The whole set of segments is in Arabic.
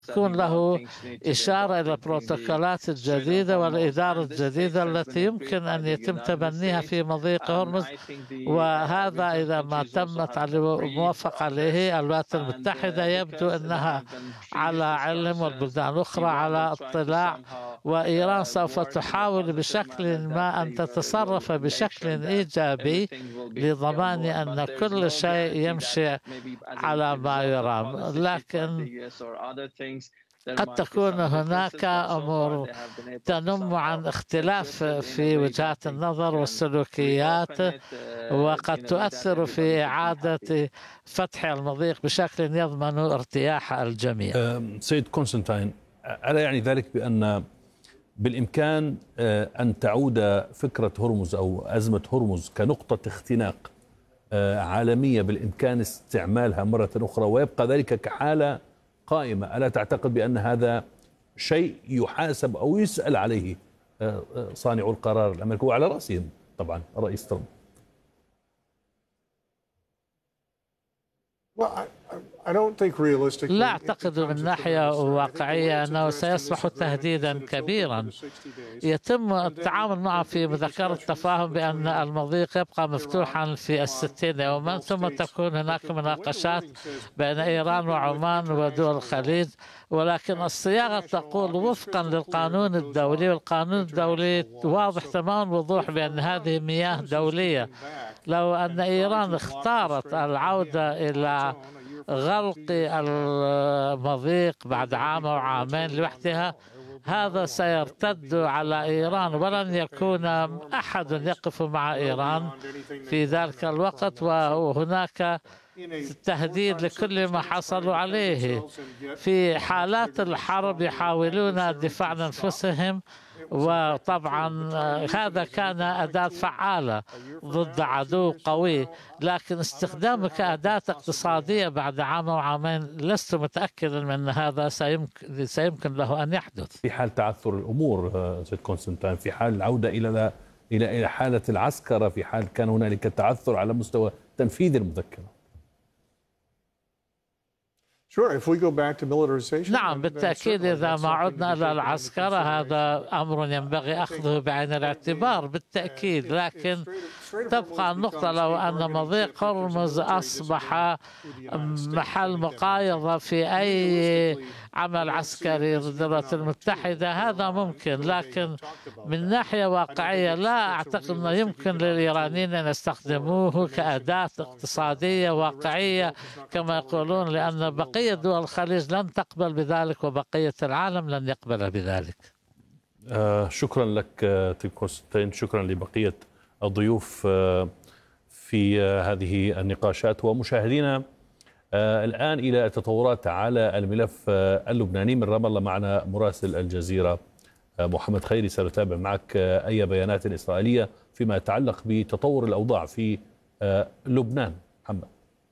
تكون له إشارة إلى البروتوكولات الجديدة والإدارة الجديدة التي يمكن أن يتم تبنيها في مضيق هرمز. وهذا إذا ما تمت الموافقة عليه الولايات المتحدة يبدو أنها على علم والبلدان الأخرى على اطلاع، وإيران سوف تحاول بشكل ما أن تتصرف بشكل إيجابي لضمان أن كل شيء يمشي على ما يرام. لكن قد تكون هناك أمور تنم عن اختلاف في وجهات النظر والسلوكيات، وقد تؤثر في إعادة فتح المضيق بشكل يضمن ارتياح الجميع. سيد كونستانتين، ألا يعني ذلك بأن بالإمكان أن تعود فكرة هرمز أو أزمة هرمز كنقطة اختناق عالمية بالإمكان استعمالها مرة أخرى ويبقى ذلك كحالة قائمة؟ ألا تعتقد بأن هذا شيء يحاسب أو يسأل عليه صانعو القرار الأمريكي وعلى رأسهم طبعا الرئيس ترامب؟ لا أعتقد من ناحية واقعية أنه سيصبح تهديدا كبيرا يتم التعامل معه في مذكرة التفاهم بأن المضيق يبقى مفتوحا في 60 يوما، ثم تكون هناك مناقشات بين إيران وعمان ودول الخليج. ولكن الصياغة تقول وفقا للقانون الدولي، والقانون الدولي واضح تمام الوضوح بأن هذه مياه دولية. لو أن إيران اختارت العودة إلى غلق المضيق بعد عام أو عامين لوحدها، هذا سيرتد على إيران، ولن يكون أحد يقف مع إيران في ذلك الوقت، وهناك تهديد لكل ما حصلوا عليه. في حالات الحرب يحاولون الدفاع عن أنفسهم، وطبعا هذا كان أداة فعالة ضد عدو قوي، لكن استخدامه كأداة اقتصادية بعد عام أو عامين لست متأكدا من أن هذا سيمكن له أن يحدث. في حال تعثر الأمور سيد كونستانتين، في حال العودة إلى حالة العسكرة، في حال كان هنالك تعثر على مستوى تنفيذ المذكرة. نعم بالتأكيد، إذا ما عدنا إلى العسكرة هذا أمر ينبغي أخذه بعين الاعتبار بالتأكيد. لكن تبقى النقطة، لو أن مضيق هرمز أصبح محل مقايضة في أي عمل عسكري ضد الولايات المتحدة هذا ممكن، لكن من ناحية واقعية لا أعتقد أنه يمكن للإيرانيين أن يستخدموه كأداة اقتصادية واقعية كما يقولون، لأن بقية دول الخليج لن تقبل بذلك وبقية العالم لن يقبل بذلك. شكرا لك تيم كونستانتين، شكرا لبقية الضيوف في هذه النقاشات. ومشاهدينا الآن إلى التطورات على الملف اللبناني. من رام الله معنا مراسل الجزيرة محمد خيري، سنتابع معك أي بيانات إسرائيلية فيما يتعلق بتطور الأوضاع في لبنان. محمد.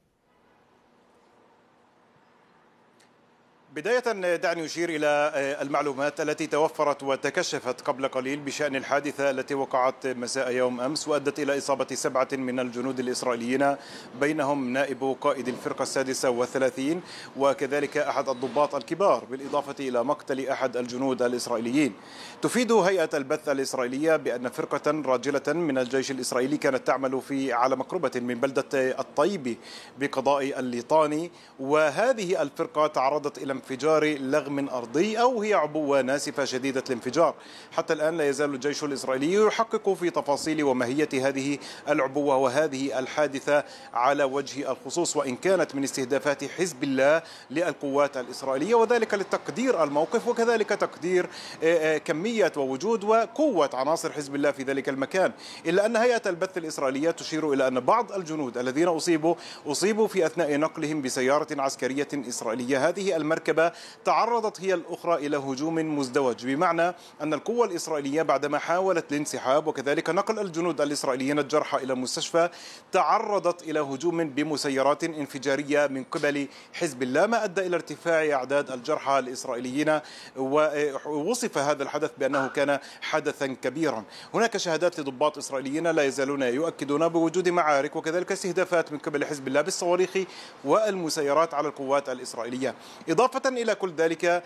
بداية دعني أشير إلى المعلومات التي توفرت وتكشفت قبل قليل بشأن الحادثة التي وقعت مساء يوم أمس وأدت إلى إصابة 7 من الجنود الإسرائيليين، بينهم نائب قائد الفرقة 36 وكذلك أحد الضباط الكبار، بالإضافة إلى مقتل أحد الجنود الإسرائيليين. تفيد هيئة البث الإسرائيلية بأن فرقة راجلة من الجيش الإسرائيلي كانت تعمل على مقربة من بلدة الطيبي بقضاء الليطاني، وهذه الفرقة تعرضت إلى انفجار لغم أرضي أو هي عبوة ناسفة شديدة الانفجار. حتى الآن لا يزال الجيش الإسرائيلي يحقق في تفاصيل وماهية هذه العبوة وهذه الحادثة على وجه الخصوص، وإن كانت من استهدافات حزب الله للقوات الإسرائيلية، وذلك لتقدير الموقف وكذلك تقدير كمية ووجود وقوة عناصر حزب الله في ذلك المكان. إلا أن هيئة البث الإسرائيلية تشير إلى أن بعض الجنود الذين أصيبوا في أثناء نقلهم بسيارة عسكرية إسرائيلية، هذه المركبة تعرضت هي الأخرى إلى هجوم مزدوج، بمعنى أن القوة الإسرائيلية بعدما حاولت الانسحاب وكذلك نقل الجنود الإسرائيليين الجرحى إلى المستشفى تعرضت إلى هجوم بمسيرات انفجارية من قبل حزب الله، ما أدى إلى ارتفاع أعداد الجرحى الإسرائيليين، ووصف هذا الحدث بأنه كان حدثا كبيرا. هناك شهادات لضباط إسرائيليين لا يزالون يؤكدون بوجود معارك وكذلك استهدافات من قبل حزب الله بالصواريخ والمسيرات على القوات الإسرائيلية. إضافة إلى كل ذلك